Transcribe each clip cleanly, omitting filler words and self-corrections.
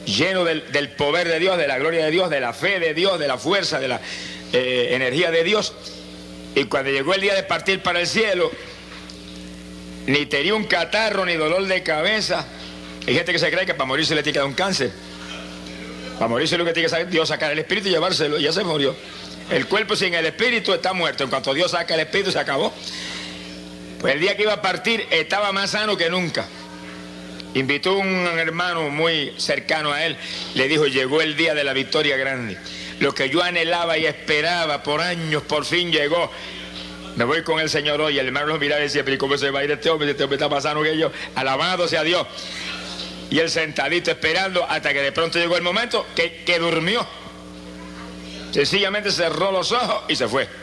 lleno del poder de Dios, de la gloria de Dios, de la fe de Dios, de la fuerza, de la energía de Dios. Y cuando llegó el día de partir para el cielo, ni tenía un catarro, ni dolor de cabeza. Hay gente que se cree que para morirse le tiene que dar un cáncer. Para morirse lo que tiene que hacer Dios, sacar el espíritu y llevárselo, y ya se murió. El cuerpo sin el espíritu está muerto. En cuanto Dios saca el espíritu, se acabó. Pues el día que iba a partir estaba más sano que nunca. Invitó a un hermano muy cercano a él, le dijo: llegó el día de la victoria grande. Lo que yo anhelaba y esperaba por años, por fin llegó. Me voy con el Señor hoy. El hermano lo miraba y decía: pero ¿cómo se va a ir este hombre? Este hombre está más sano que yo. Alabado sea Dios. Y él sentadito esperando hasta que de pronto llegó el momento que durmió. Sencillamente cerró los ojos y se fue.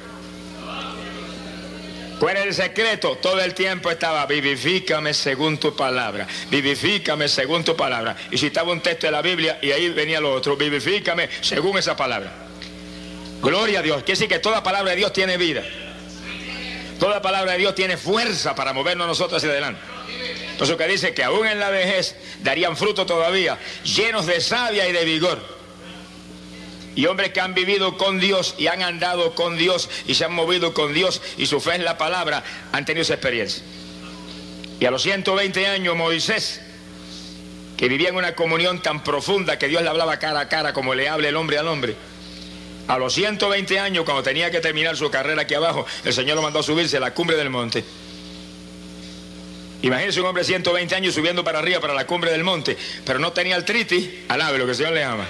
¿Cuál era el secreto? Todo el tiempo estaba: vivifícame según tu palabra, vivifícame según tu palabra. Y citaba un texto de la Biblia y ahí venía lo otro: vivifícame según esa palabra. Gloria a Dios. Quiere decir que toda palabra de Dios tiene vida. Toda palabra de Dios tiene fuerza para movernos nosotros hacia adelante. Entonces, que dice que aún en la vejez darían fruto todavía, llenos de savia y de vigor. Y hombres que han vivido con Dios y han andado con Dios y se han movido con Dios y su fe en la palabra han tenido esa experiencia. Y a los 120 años Moisés, que vivía en una comunión tan profunda que Dios le hablaba cara a cara como le habla el hombre al hombre, a los 120 años, cuando tenía que terminar su carrera aquí abajo, el Señor lo mandó a subirse a la cumbre del monte. Imagínense un hombre de 120 años subiendo para arriba, para la cumbre del monte, pero no tenía artritis, alabe lo que el Señor le ama.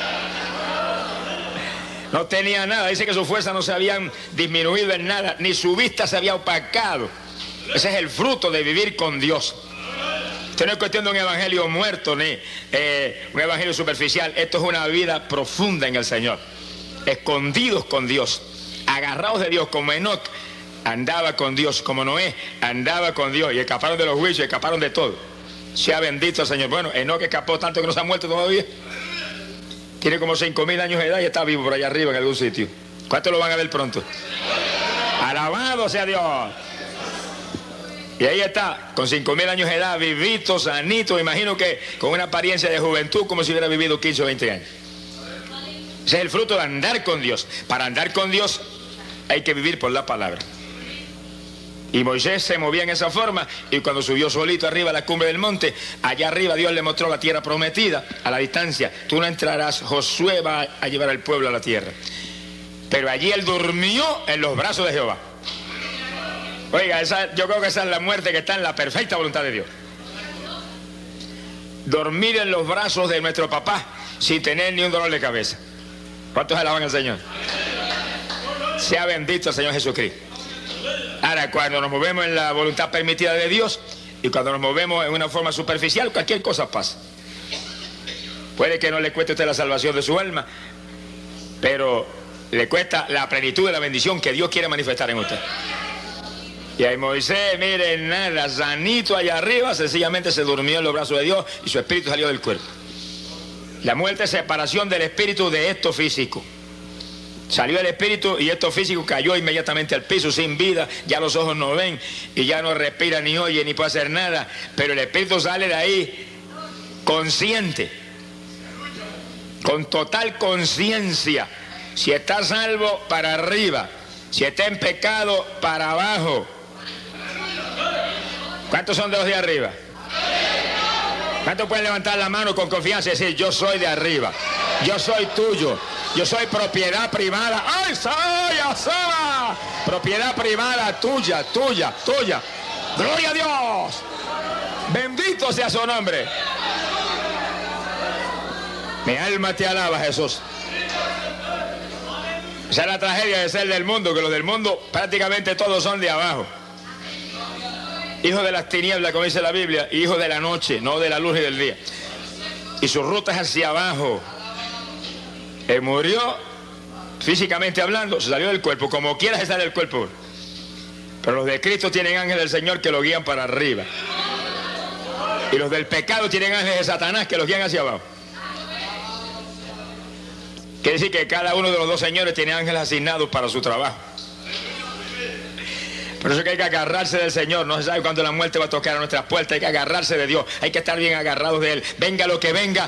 No tenía nada, dice que sus fuerzas no se habían disminuido en nada, ni su vista se había opacado. Ese es el fruto de vivir con Dios. Esto no es cuestión de un evangelio muerto, ni un evangelio superficial. Esto es una vida profunda en el Señor. Escondidos con Dios, agarrados de Dios, como Enoc andaba con Dios, como Noé andaba con Dios, y escaparon de los juicios, escaparon de todo. Sea bendito el Señor. Bueno, Enoc escapó tanto que no se ha muerto todavía. Tiene como 5.000 años de edad y está vivo por allá arriba en algún sitio. ¿Cuántos lo van a ver pronto? Alabado sea Dios. Y ahí está, con 5.000 años de edad, vivito, sanito, imagino que con una apariencia de juventud como si hubiera vivido 15 o 20 años. Ese es el fruto de andar con Dios. Para andar con Dios hay que vivir por la palabra. Y Moisés se movía en esa forma, y cuando subió solito arriba a la cumbre del monte, allá arriba Dios le mostró la tierra prometida a la distancia. Tú no entrarás, Josué va a llevar al pueblo a la tierra. Pero allí él durmió en los brazos de Jehová. Oiga, yo creo que esa es la muerte que está en la perfecta voluntad de Dios. Dormir en los brazos de nuestro papá sin tener ni un dolor de cabeza. ¿Cuántos alaban al Señor? Sea bendito el Señor Jesucristo. Ahora, cuando nos movemos en la voluntad permitida de Dios y cuando nos movemos en una forma superficial, cualquier cosa pasa. Puede que no le cueste a usted la salvación de su alma, pero le cuesta la plenitud de la bendición que Dios quiere manifestar en usted. Y ahí Moisés, mire, nada, sanito allá arriba, sencillamente se durmió en los brazos de Dios y su espíritu salió del cuerpo. La muerte es separación del espíritu de esto físico. Salió el espíritu y esto físico cayó inmediatamente al piso sin vida. Ya los ojos no ven y ya no respira, ni oye, ni puede hacer nada. Pero el espíritu sale de ahí consciente, con total conciencia. Si está salvo, para arriba. Si está en pecado, para abajo. ¿Cuántos son de los de arriba? ¿Cuántos pueden levantar la mano con confianza y decir: yo soy de arriba, yo soy tuyo, yo soy propiedad privada? ¡Ay, soy! Propiedad privada tuya, tuya, tuya. ¡Gloria a Dios! Bendito sea su nombre. Mi alma te alaba, Jesús. Esa es la tragedia de ser del mundo, que los del mundo prácticamente todos son de abajo. Hijos de las tinieblas, como dice la Biblia, y hijos de la noche, no de la luz y del día. Y su ruta es hacia abajo. Él murió, físicamente hablando, se salió del cuerpo, como quiera se sale del cuerpo. Pero los de Cristo tienen ángeles del Señor que lo guían para arriba. Y los del pecado tienen ángeles de Satanás que los guían hacia abajo. Quiere decir que cada uno de los dos señores tiene ángeles asignados para su trabajo. Por eso que hay que agarrarse del Señor. No se sabe cuándo la muerte va a tocar a nuestras puertas. Hay que agarrarse de Dios. Hay que estar bien agarrados de Él. Venga lo que venga,